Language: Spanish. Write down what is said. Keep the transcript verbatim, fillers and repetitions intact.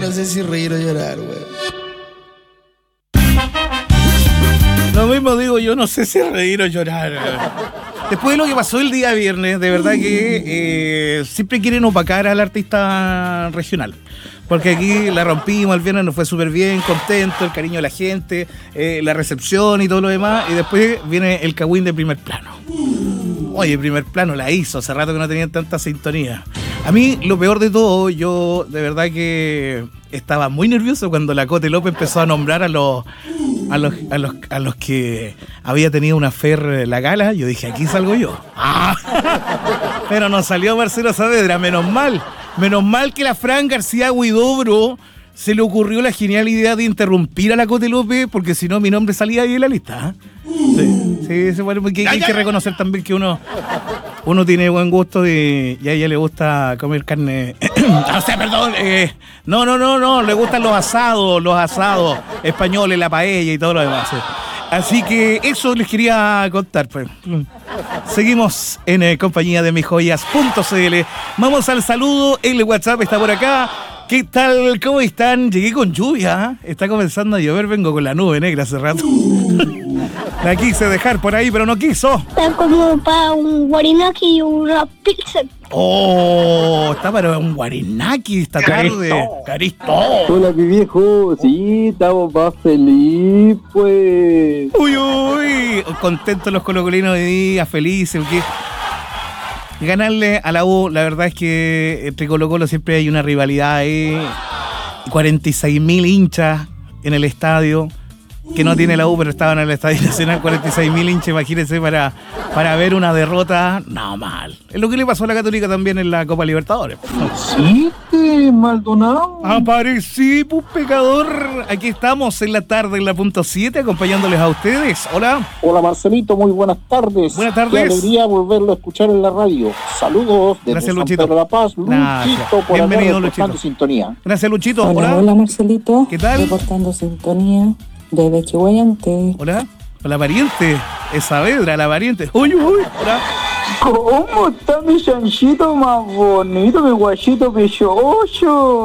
no sé si reír o llorar, weón. Lo mismo digo yo, no sé si reír o llorar. Después de lo que pasó el día viernes, de verdad que eh, siempre quieren opacar al artista regional. Porque aquí la rompimos, el viernes nos fue súper bien, contento, el cariño de la gente, eh, la recepción y todo lo demás. Y después viene el cagüín de primer plano. Oye, primer plano la hizo, hace rato que no tenían tanta sintonía. A mí, lo peor de todo, yo de verdad que estaba muy nervioso cuando la Cote López empezó a nombrar a los, a los, a los, a los que había tenido una fer la gala. Yo dije, aquí salgo yo. ¡Ah! Pero no salió Marcelo Saavedra, menos mal. Menos mal que la Fran García Huidobro se le ocurrió la genial idea de interrumpir a la Cote López, porque si no mi nombre salía ahí en la lista. ¿Eh? Sí, sí, bueno, porque hay que reconocer también que uno, uno tiene buen gusto y, y a ella le gusta comer carne. O sea, perdón. Eh, no, no, no, no, le gustan los asados, los asados españoles, la paella y todo lo demás. ¿Sí? Así que eso les quería contar, pues. Seguimos en eh, compañía de mis joyas punto c l. Vamos al saludo, el WhatsApp está por acá. ¿Qué tal? ¿Cómo están? Llegué con lluvia, ¿eh? Está comenzando a llover, vengo con la nube negra hace rato. La quise dejar por ahí, pero no quiso. Está como para un guarinaki y una pizza. Oh, está para un guarinaki esta tarde. Caristo. Hola, mi viejo. Sí, estamos más feliz, pues. Uy, uy. Contentos los colocolinos de día, felices. Porque ganarle a la U, la verdad es que entre Colo Colo siempre hay una rivalidad ahí. cuarenta y seis mil hinchas en el estadio. Que no tiene la U, pero estaban en el Estadio Nacional, cuarenta y seis mil hinchas, imagínense, para, para ver una derrota, no mal. Es lo que le pasó a la Católica también en la Copa Libertadores. ¿Sí, Maldonado? Aparecí, pues, pecador. Aquí estamos en la tarde, en la punto siete, acompañándoles a ustedes. Hola. Hola, Marcelito, muy buenas tardes. Buenas tardes. Qué alegría volverlo a escuchar en la radio. Saludos desde Gracias, San Luchito. Pedro de la Paz. Gracias. Luchito, por Bienvenido, acá, reportando Luchito. sintonía. Gracias, Luchito. Hola, Hola. hola Marcelito. ¿Qué tal? Reportando sintonía desde Chihuayante. Hola. Hola, pariente. Es Saavedra, la pariente. Uy, uy. Hola. ¿Cómo está mi chanchito más bonito, mi guachito, mi chocho?